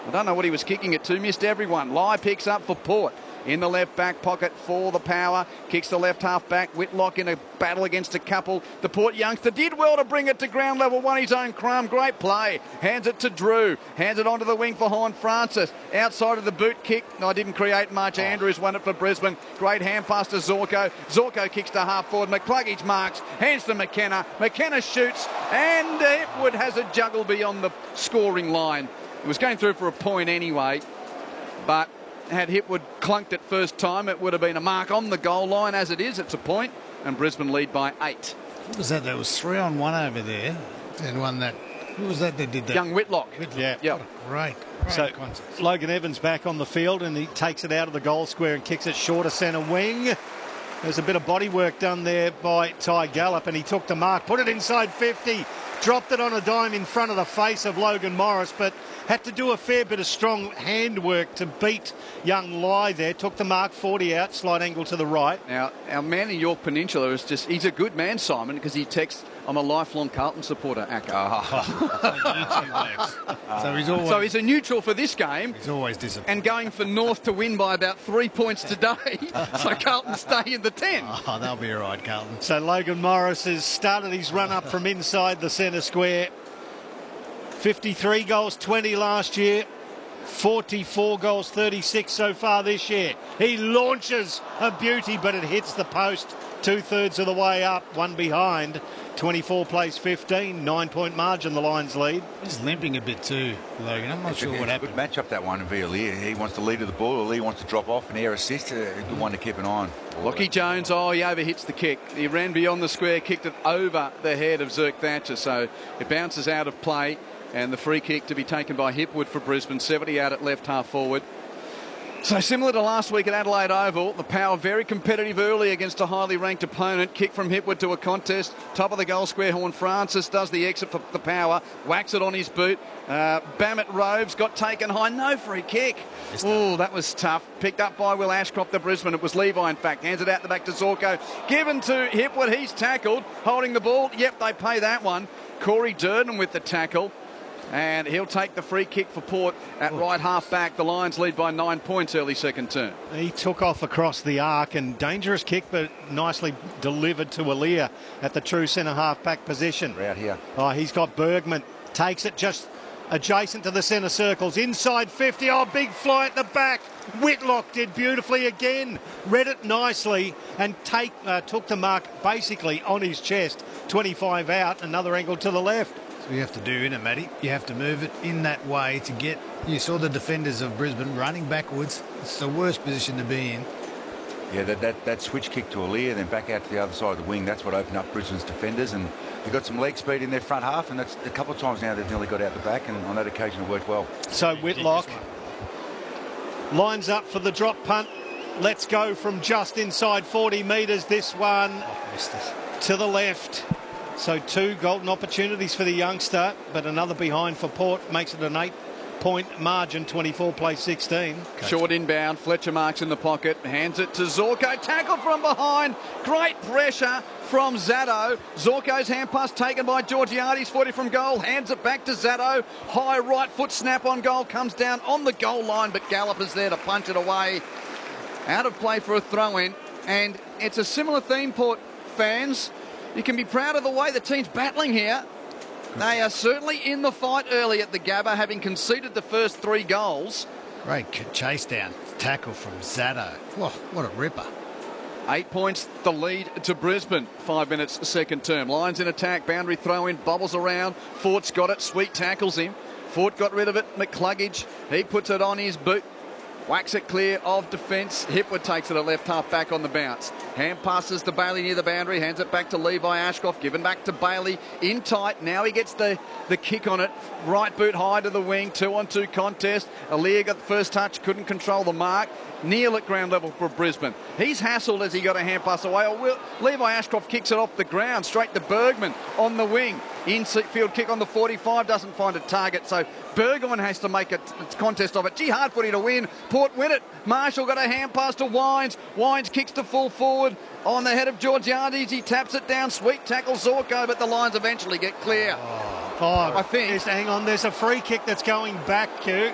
I don't know what he was kicking it to. Missed everyone. Lai picks up for Port. In the left back pocket for the Power. Kicks the left half back. Whitlock in a battle against a couple. The Port youngster did well to bring it to ground level. Won his own crumb. Great play. Hands it to Drew. Hands it onto the wing for Horne-Francis. Outside of the boot kick. No, didn't create much. Andrews won it for Brisbane. Great hand pass to Zorko. Zorko kicks to half forward. McCluggage marks. Hands to McKenna. McKenna shoots. And Hipwood has a juggle beyond the scoring line. It was going through for a point anyway. But had Hipwood clunked it first time, it would have been a mark on the goal line. As it is, it's a point, and Brisbane lead by 8. What was that? There was 3-on-1 over there. And one that... Who was that did that? Young Whitlock. Yeah. Yep. Great So contest. Logan Evans back on the field, and he takes it out of the goal square and kicks it short of centre wing. There's a bit of body work done there by Ty Gallup, and he took the mark, put it inside 50, dropped it on a dime in front of the face of Logan Morris, but had to do a fair bit of strong handwork to beat young Lai there. Took the mark, 40 out, slight angle to the right. Now, our man in York Peninsula is just, he's a good man, Simon, because he texts, I'm a lifelong Carlton supporter, Akka. So he's a neutral for this game. He's always disappointed. And going for North to win by about 3 points today. So Carlton stay in the 10. Oh, they'll be all right, Carlton. So Logan Morris has started his run up from inside the centre square. 53 goals, 20 last year. 44 goals, 36 so far this year. He launches a beauty, but it hits the post 2/3 of the way up, one behind. 24 plays 15, 9-point margin, the Lions lead. He's limping a bit too, Logan. I'm not sure what happened. Good match up that one, Lear. He wants to lead to the ball, or Lear wants to drop off and air assist. A good one to keep an eye on. Lockie Jones, he overhits the kick. He ran beyond the square, kicked it over the head of Zerk Thatcher, so it bounces out of play. And the free kick to be taken by Hipwood for Brisbane, 70 out at left half forward. So similar to last week at Adelaide Oval, the Power very competitive early against a highly ranked opponent. Kick from Hipwood to a contest. Top of the goal square, Horne-Francis does the exit for the Power. Whacks it on his boot. Bammett Roves got taken high. No free kick. Oh, that was tough. Picked up by Will Ashcroft, the Brisbane. It was Levi, in fact. Hands it out the back to Zorko. Given to Hipwood. He's tackled. Holding the ball. Yep, they pay that one. Corey Durden with the tackle. And he'll take the free kick for Port at right half back. The Lions lead by 9 points early second term. He took off across the arc, and dangerous kick, but nicely delivered to Aaliyah at the true centre half back position. Out here. Oh, he's got Bergman. Takes it just adjacent to the centre circles. Inside 50. Oh, big fly at the back. Whitlock did beautifully again. Read it nicely and took the mark basically on his chest. 25 out. Another angle to the left. That's what you have to do, isn't it, Matty? You have to move it in that way to get... You saw the defenders of Brisbane running backwards. It's the worst position to be in. Yeah, that switch kick to Aaliyah, then back out to the other side of the wing, that's what opened up Brisbane's defenders, and they've got some leg speed in their front half, and that's a couple of times now they've nearly got out the back, and on that occasion it worked well. So Whitlock lines up for the drop punt. Let's go from just inside 40 metres. This one to the left. So 2 golden opportunities for the youngster, but another behind for Port makes it an 8-point margin. 24 plays 16. Short inbound. Fletcher marks in the pocket. Hands it to Zorko. Tackled from behind. Great pressure from Zatto. Zorko's hand pass taken by Georgiades. 40 from goal. Hands it back to Zatto. High right foot snap on goal. Comes down on the goal line, but Gallup is there to punch it away. Out of play for a throw-in. And it's a similar theme, Port fans. You can be proud of the way the team's battling here. They are certainly in the fight early at the Gabba, having conceded the first 3 goals. Great chase down. Tackle from Zatto. Whoa, what a ripper. 8 points, the lead to Brisbane. 5 minutes, second term. Lions in attack, boundary throw-in, bobbles around. Fort's got it, Sweet tackles him. Fort got rid of it, McCluggage. He puts it on his boot. Whacks it clear of defence. Hipwood takes it at left half back on the bounce. Hand passes to Bailey near the boundary. Hands it back to Levi Ashcroft. Given back to Bailey in tight. Now he gets the kick on it. Right boot high to the wing. 2-on-2 contest. Aaliyah got the first touch. Couldn't control the mark. Neil at ground level for Brisbane. He's hassled as he got a hand pass away. Levi Ashcroft kicks it off the ground straight to Bergman on the wing. Infield kick on the 45, doesn't find a target, so Burgoyne has to make a contest of it. Gee, hard footy to win. Port win it. Marshall got a hand pass to Wines. Wines kicks to full forward on the head of Georgiades. He taps it down. Sweet tackle Zorko, but the Lions eventually get clear. Oh, I think. Hang on, there's a free kick that's going back, Q.